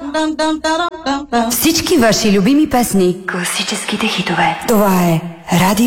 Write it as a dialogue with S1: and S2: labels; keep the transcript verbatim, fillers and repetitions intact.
S1: Всички ваши любими песни. Класическите хитове. Това е Радио